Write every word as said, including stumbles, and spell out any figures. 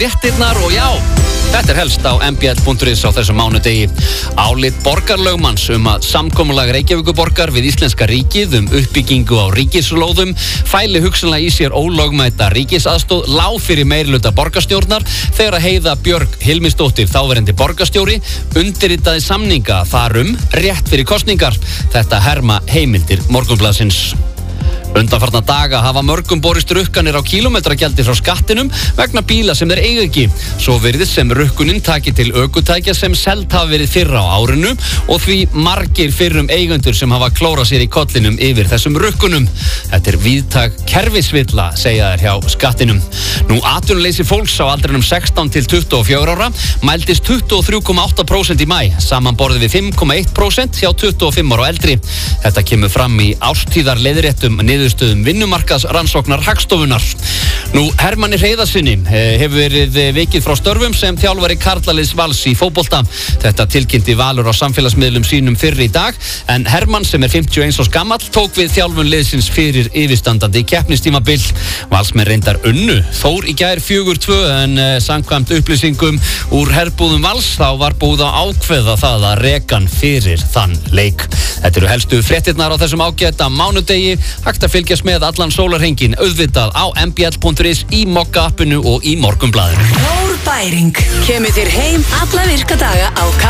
Fréttirnar og já, þetta er helst á m b l punktur is á þessum mánudegi. Álit borgarlögmanns um að samkomulag Reykjavíkurborgar við Íslenska ríkið um uppbyggingu á ríkislóðum fæli hugsanlega í sér ólögmæta ríkisaðstoð lá fyrir meirihluta borgarstjórnar þegar að Heiða Björg Hilmisdóttir, þáverandi borgarstjóri, undirritaði samninga þarum rétt fyrir kosningar. Þetta herma heimildir Morgunblaðsins. Undanfarna daga hafa mörgum borist rukkanir á kílómetragjaldi frá skattinum vegna bíla sem þeir eiga ekki. Svo virðist sem rukkunin taki til ökutækja sem selt hafa verið fyrr á árinu og því margir fyrrum eigendur sem hafa klórað sér í kollinum yfir þessum rukkunum. Þetta er víðtæk kerfisvilla, segja þeir hjá skattinum. Nú atvinnuleysi fólks á aldrinum sextán til tuttugu og fjögurra ára mældist tuttugu og þrjú komma átta prósent í maí, samanborðið við fimm komma eitt prósent hjá tuttugu og fimm ára og eldri. Þetta kemur fram í árstíðarleiðréttum niðurstöðum vinnumarkaðsrannsóknar Hagstofunnar. Nú, Hermanni Hreiðarsyni hefur verið vikið frá störfum sem þjálfari karlaliðs Vals í fótbolta. Þetta tilkynnti Valur á samfélagsmiðlum sínum fyrr í dag, en Hermann sem er fimmtíu og eins árs gamall tók við þjálfun liðsins fyrir yfirstandandi keppnistímabil. Valsmenn reyndar unnu Þór í gær fjögur tvö en uh, samkvæmt upplýsingum úr herbúðum Vals þá var búið að ákveða það að reka hann fyrir þann leik. Þetta eru helstu fréttirnar á þessum ágæta mánudegi. Hægt að fylgjast með allan sólarhringinn auðvitað á m b l punktur is, í Mokka appinu og í Morgunblaðinu. Stór bæring kemur þér heim alla virka daga á